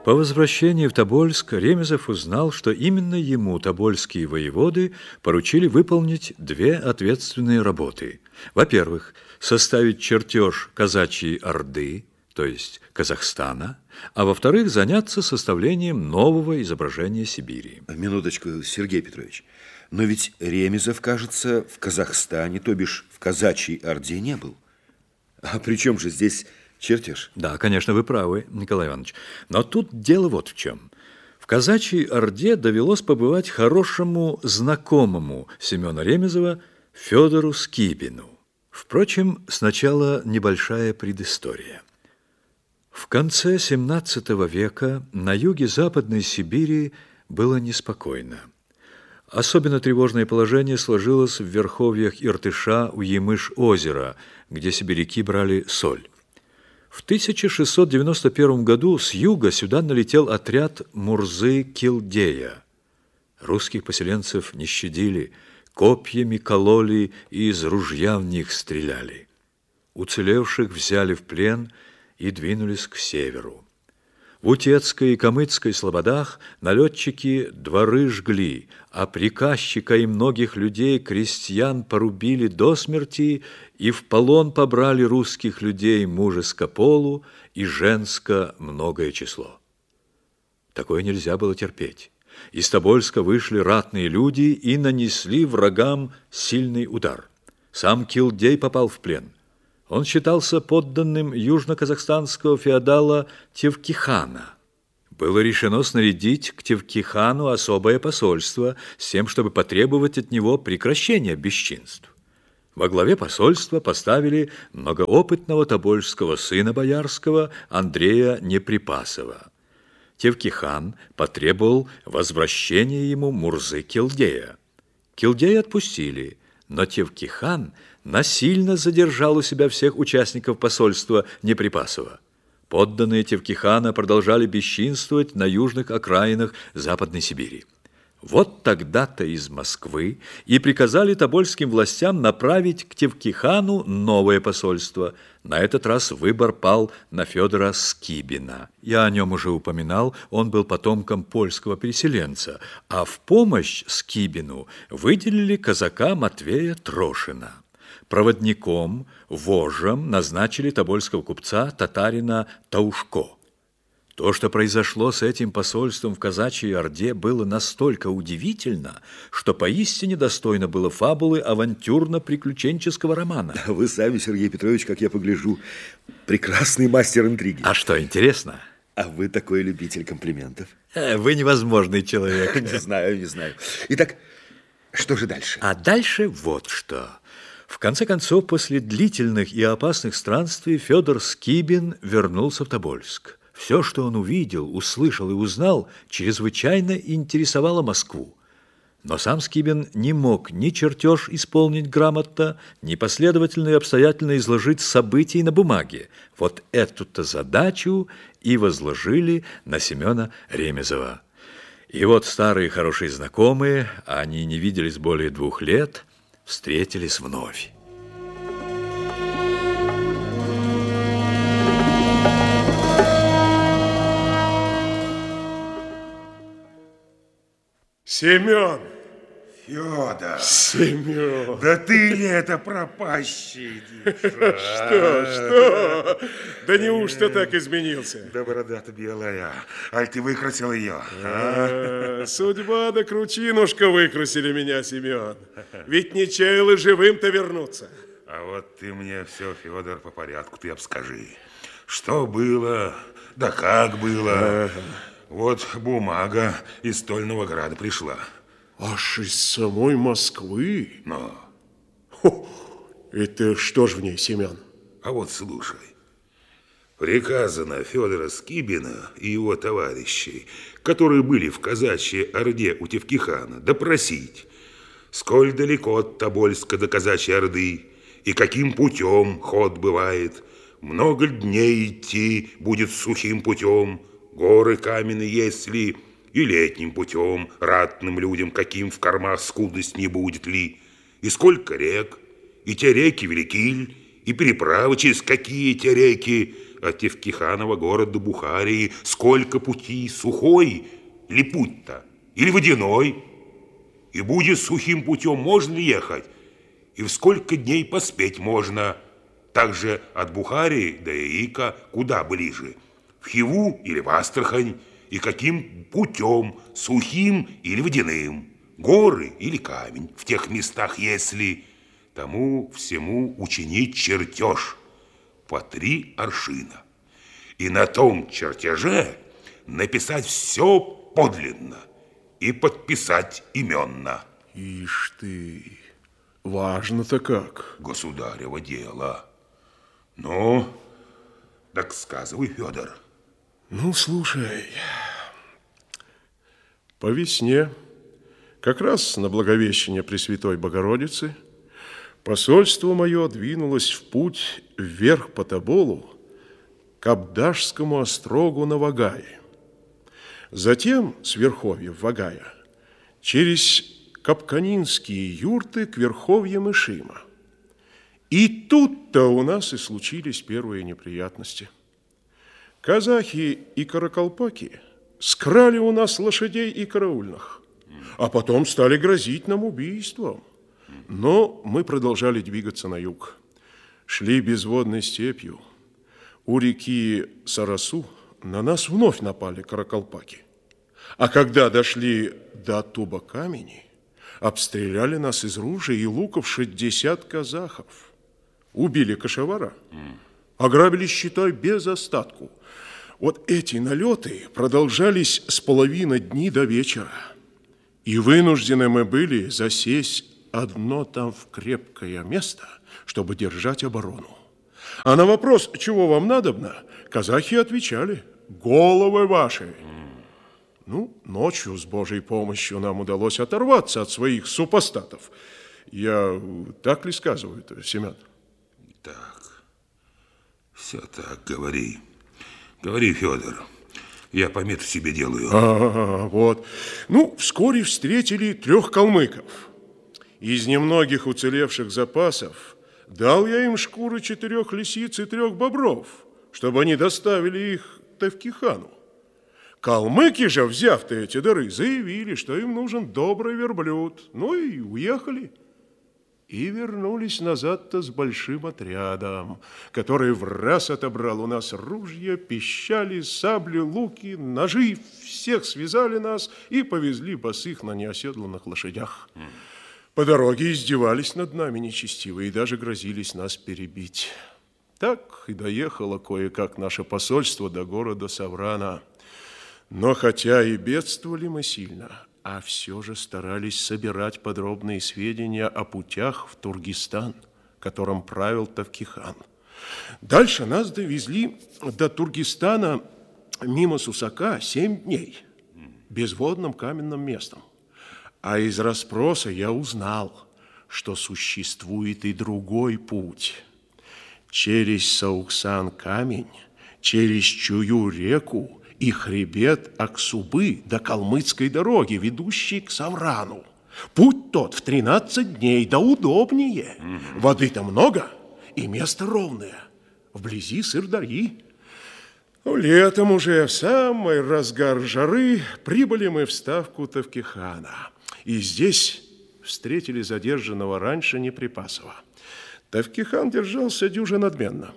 По возвращении в Тобольск Ремезов узнал, что именно ему тобольские воеводы поручили выполнить две ответственные работы. Во-первых, составить чертеж казачьей орды, то есть Казахстана, а во-вторых, заняться составлением нового изображения Сибири. Минуточку, Сергей Петрович. Но ведь Ремезов, кажется, в Казахстане, то бишь в казачьей орде не был. А при чем же здесь чертеж? Да, конечно, вы правы, Николай Иванович. Но тут дело вот в чем. В казачьей орде довелось побывать хорошему знакомому Семена Ремезова Федору Скибину. Впрочем, сначала небольшая предыстория. В конце XVII века на юге Западной Сибири было неспокойно. Особенно тревожное положение сложилось в верховьях Иртыша у Емыш-озера, где сибиряки брали соль. В 1691 году с юга сюда налетел отряд Мурзы-Килдея. Русских поселенцев не щадили, копьями кололи и из ружья в них стреляли. Уцелевших взяли в плен и двинулись к северу. В Утецкой и Камыцкой слободах налетчики дворы жгли, а приказчика и многих людей, крестьян, порубили до смерти и в полон побрали русских людей мужеско полу и женско многое число. Такое нельзя было терпеть. Из Тобольска вышли ратные люди и нанесли врагам сильный удар. Сам Килдей попал в плен. Он считался подданным южно-казахстанского феодала Тевкихана. Было решено снарядить к Тевкихану особое посольство с тем, чтобы потребовать от него прекращения бесчинств. Во главе посольства поставили многоопытного тобольского сына боярского Андрея Неприпасова. Тевкихан потребовал возвращения ему Мурзы Килдея. Килдея отпустили, но Тевкихан насильно задержал у себя всех участников посольства Неприпасова. Подданные Тевкихана продолжали бесчинствовать на южных окраинах Западной Сибири. Вот тогда-то из Москвы и приказали тобольским властям направить к Тевкихану новое посольство. На этот раз выбор пал на Федора Скибина. Я о нем уже упоминал, он был потомком польского переселенца, а в помощь Скибину выделили казака Матвея Трошина. Проводником, вожжем назначили тобольского купца татарина Таушко. То, что произошло с этим посольством в казачьей орде, было настолько удивительно, что поистине достойно было фабулы авантюрно-приключенческого романа. Вы сами, Сергей Петрович, как я погляжу, прекрасный мастер интриги. А что, интересно? А вы такой любитель комплиментов. Вы невозможный человек. Не знаю. Итак, что же дальше? А дальше вот что. В конце концов, после длительных и опасных странствий Федор Скибин вернулся в Тобольск. Все, что он увидел, услышал и узнал, чрезвычайно интересовало Москву. Но сам Скибин не мог ни чертеж исполнить грамотно, ни последовательно и обстоятельно изложить события на бумаге. Вот эту-то задачу и возложили на Семена Ремезова. И вот старые хорошие знакомые, они не виделись более 2 лет, встретились вновь. Семен! Федор! Семен! Да ты ли это пропащий? Что? Да неужто так изменился? Да борода-то белая. Аль ты выкрасил ее? Судьба да кручинушка выкрасили меня, Семен. Ведь не чаял и живым-то вернуться. А вот ты мне все, Федор, по порядку ты обскажи. Что было, да как было. Вот бумага из Стольного Града пришла. Аж из самой Москвы? Но. Это что ж в ней, Семен? А вот слушай. Приказано Федора Скибина и его товарищей, которые были в казачьей орде у Тевкихана, допросить, сколь далеко от Тобольска до казачьей орды и каким путем ход бывает. Много дней идти будет сухим путем, горы каменные есть ли, и летним путем, ратным людям, каким в кормах скудость не будет ли, и сколько рек, и те реки велики ль, и переправы через какие те реки, от Тевкиханова города до Бухарии сколько пути, сухой ли путь-то, или водяной? И будет сухим путем можно ли ехать, и в сколько дней поспеть можно? Также от Бухарии до Яика куда ближе? В Хиву или в Астрахань? И каким путем, сухим или водяным? Горы или камень? В тех местах, если тому всему учинить чертеж по 3 аршина. И на том чертеже написать все подлинно и подписать именно. Ишь ты, важно-то как. Государево дело. Ну, так сказывай, Федор. Ну, слушай, по весне, как раз на Благовещение Пресвятой Богородицы, посольство мое двинулось в путь вверх по Тоболу к Абдашскому острогу на Вагае. Затем с верховьев Вагая через Капканинские юрты к верховьям Ишима. И тут-то у нас и случились первые неприятности. Казахи и каракалпаки скрали у нас лошадей и караульных, а потом стали грозить нам убийством. Но мы продолжали двигаться на юг. Шли безводной степью. У реки Сарасу на нас вновь напали каракалпаки. А когда дошли до Туба-Камени, обстреляли нас из ружей и луков 60 казахов. Убили кошевара, ограбили, считай, без остатку. Вот эти налеты продолжались с половины дни до вечера. И вынуждены мы были засесть одно там в крепкое место, чтобы держать оборону. А на вопрос, чего вам надобно, казахи отвечали: головы ваши. Ну, ночью с Божьей помощью нам удалось оторваться от своих супостатов. Я так ли сказываю-то, Семен? Так, все так, говори. Говори, Федор. Я пометку себе делаю. Вот. Ну, вскоре встретили 3 калмыков. Из немногих уцелевших запасов дал я им шкуры 4 лисиц и 3 бобров, чтобы они доставили их Тевкихану. Калмыки же, взяв-то эти дары, заявили, что им нужен добрый верблюд. Ну и уехали. И вернулись назад-то с большим отрядом, который враз отобрал у нас ружья, пищали, сабли, луки, ножи. Всех связали нас и повезли босых на неоседланных лошадях. По дороге издевались над нами нечестиво и даже грозились нас перебить. Так и доехало кое-как наше посольство до города Саврана. Но хотя и бедствовали мы сильно, а все же старались собирать подробные сведения о путях в Тургистан, которым правил Тевкихан. Дальше нас довезли до Тургистана мимо Сусака 7 дней, безводным каменным местом. А из расспроса я узнал, что существует и другой путь. Через Сауксан-камень, через Чую реку и хребет Аксубы до Калмыцкой дороги, ведущей к Саврану. Путь тот в 13 дней, да удобнее. Воды-то много, и место ровное, вблизи Сырдарьи. Летом уже, в самый разгар жары, прибыли мы в ставку Тевкихана. И здесь встретили задержанного раньше Неприпасова. Тевкихан держался дюже надменно.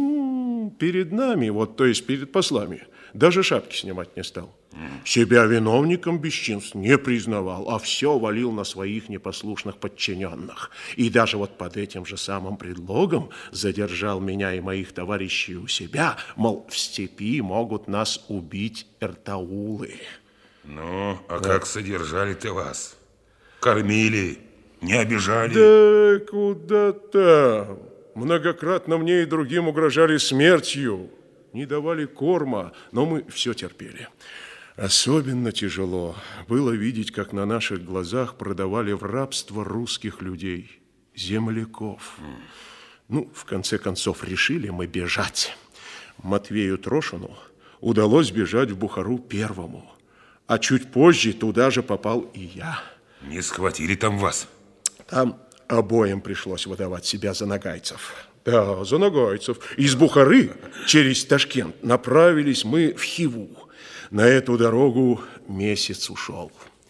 Перед нами, вот, то есть перед послами, даже шапки снимать не стал. Себя виновником бесчинств не признавал, а все валил на своих непослушных подчиненных. И даже вот под этим же самым предлогом задержал меня и моих товарищей у себя, мол, в степи могут нас убить эртаулы. Ну, а как содержали-то вас? Кормили, не обижали? Да куда там? Многократно мне и другим угрожали смертью. Не давали корма, но мы все терпели. Особенно тяжело было видеть, как на наших глазах продавали в рабство русских людей, земляков. Ну, в конце концов, решили мы бежать. Матвею Трошину удалось бежать в Бухару первому, а чуть позже туда же попал и я. Не схватили там вас? Там обоим пришлось выдавать себя за нагайцев. Да, за нагайцев. Из Бухары через Ташкент направились мы в Хиву. На эту дорогу месяц ушел.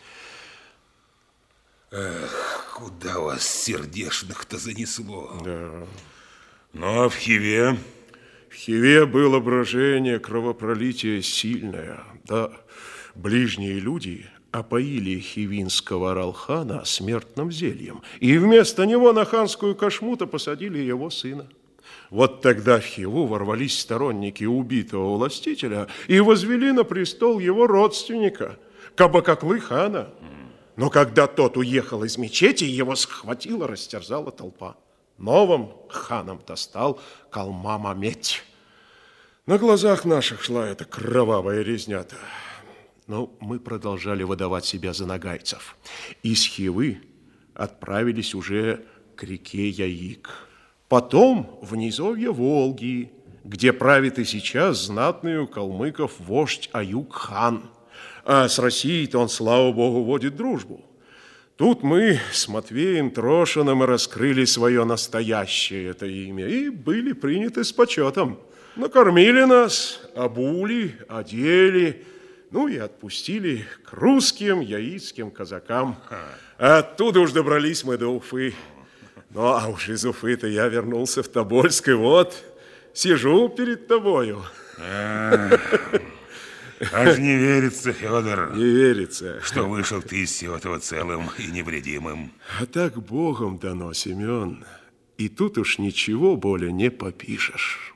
Эх, куда вас сердечных-то занесло? Да. Ну, а в Хиве? В Хиве было брожение, кровопролитие сильное. Да, ближние люди опоили хивинского Оралхана смертным зельем, и вместо него на ханскую кошму-то посадили его сына. Вот тогда в Хиву ворвались сторонники убитого властителя и возвели на престол его родственника, Кабакаклы хана. Но когда тот уехал из мечети, его схватила, растерзала толпа. Новым ханом-то стал Калма-Мамедь. На глазах наших шла эта кровавая резнята. Но мы продолжали выдавать себя за нагайцев. Из Хивы отправились уже к реке Яик. Потом в низовье Волги, где правит и сейчас знатный у калмыков вождь Аюк-хан. А с Россией-то он, слава богу, водит дружбу. Тут мы с Матвеем Трошиным и раскрыли свое настоящее это имя и были приняты с почетом. Накормили нас, обули, одели, ну и отпустили к русским яицким казакам. Оттуда уж добрались мы до Уфы. Ну, а уж из Уфы-то я вернулся в Тобольск, и вот сижу перед тобою. Аж не верится, Федор. Не верится. Что вышел ты из всего этого целым и невредимым. А так Богом дано, Семен. И тут уж ничего более не попишешь.